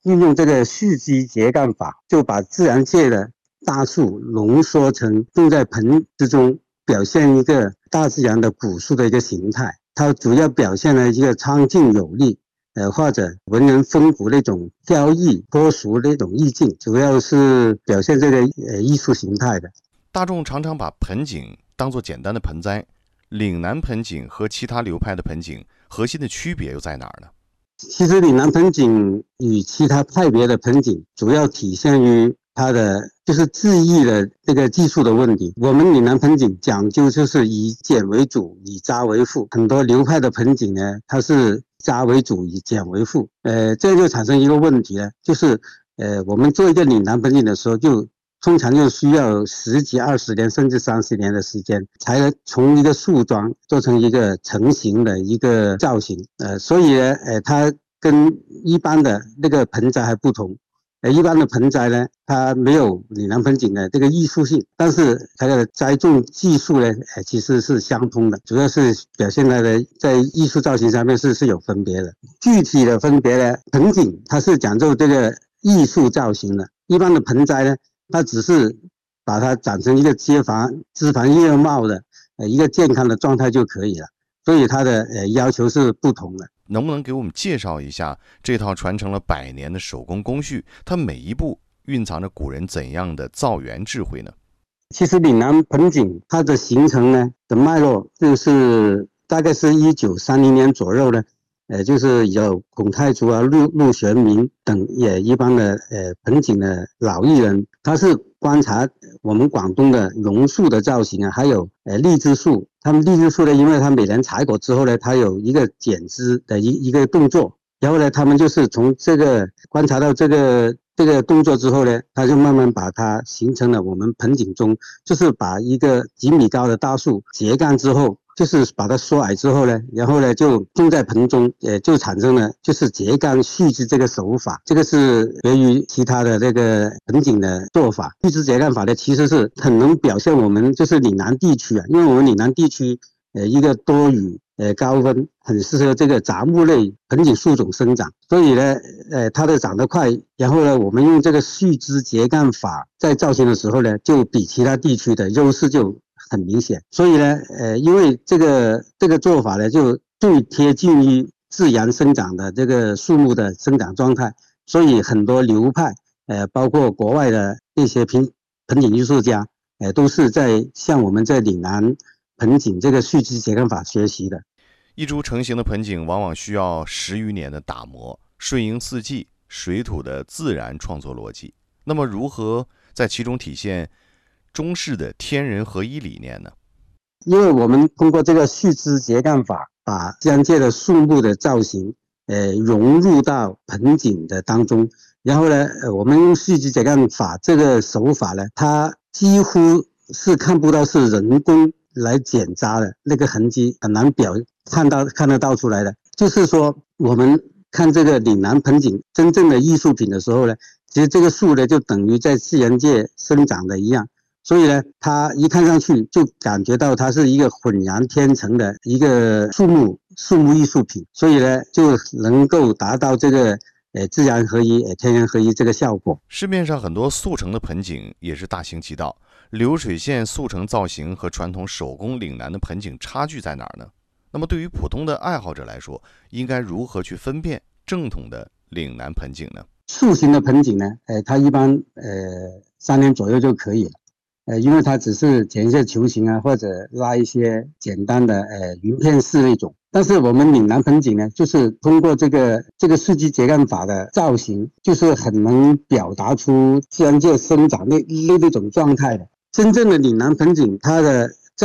运用这个蓄积秸秆法，就把自然界的大树浓缩成种在盆之中，表现一个大自然的古树的一个形态。它主要表现了一个苍劲有力，或者文人风骨那种飘逸脱俗那种意境，主要是表现这个艺术形态的。 大众常常把盆景当作简单的盆栽，岭南盆景和其他流派的盆景核心的区别又在哪儿呢？ 其实岭南盆景与其他派别的盆景主要体现于它的就是制艺的这个技术的问题。我们岭南盆景讲究就是以简为主，以渣为副。很多流派的盆景呢，它是渣为主，以简为副。这就产生一个问题呢，就是我们做一个岭南盆景的时候，通常就需要10几20年甚至30年的时间，才能从一个树桩做成一个成型的一个造型。所以呢，它跟一般的那个盆栽还不同。一般的盆栽呢，它没有岭南盆景的这个艺术性，但是它的栽种技术呢，其实是相通的，主要是表现它的在艺术造型上面是有分别的。具体的分别呢，盆景它是讲究这个艺术造型的，一般的盆栽呢，它只是把它长成一个枝繁叶茂的一个健康的状态就可以了，所以它的要求是不同的。 能不能给我们介绍一下这套传承了100年的手工工序，它每一步蕴藏着古人怎样的造园智慧呢？ 其实岭南盆景它的形成呢的脉络，就是大概是1930年左右呢，就是有孔太祖啊、陆玄明等也一般的盆景的老艺人，他是观察我们广东的榕树的造型啊，还有荔枝树。他们荔枝树呢，因为它每年采果之后呢，它有一个剪枝的一个动作，然后呢，他们就是从这个观察到这个动作之后呢，他就慢慢把它形成了我们盆景中，就是把一个几米高的大树截干之后，就是把它缩矮之后呢，然后呢就种在盆中，就产生了就是截干蓄枝这个手法。这个是别于其他的这个盆景的做法。蓄枝截干法呢，其实是很能表现我们就是岭南地区啊，因为我们岭南地区一个多雨高温，很适合这个杂木类盆景树种生长，所以呢它的长得快，然后呢我们用这个蓄枝截干法在造型的时候呢，就比其他地区的优势就很明显。所以呢因为这个做法呢就最贴近于自然生长的这个树木的生长状态，所以很多流派包括国外的那些盆景艺术家都是向我们在岭南盆景这个蓄枝截干法学习的。 一株成型的盆景往往需要10余年的打磨，顺应四季、水土的自然创作逻辑。那么如何在其中体现中式的天人合一理念呢？ 因为我们通过这个蓄枝截干法，把自然界的树木的造型融入到盆景的当中，然后呢我们用蓄枝截干法这个手法呢，它几乎是看不到是人工来剪扎的那个痕迹，很难看得到出来的。就是说我们看这个岭南盆景真正的艺术品的时候呢，其实这个树呢就等于在自然界生长的一样，所以呢它一看上去就感觉到它是一个浑然天成的一个树木艺术品，所以呢就能够达到这个自然合一、天人合一这个效果。 市面上很多速成的盆景也是大行其道，流水线速成造型和传统手工岭南的盆景差距在哪儿呢？那么对于普通的爱好者来说，应该如何去分辨正统的岭南盆景呢？ 塑形的盆景呢，它一般3年左右就可以了，因为它只是剪一些球形啊，或者拉一些简单的云片式那种。但是我们岭南盆景呢，就是通过这个蓄枝截干法的造型，就是很能表达出自然界生长那种状态的。真正的岭南盆景，它的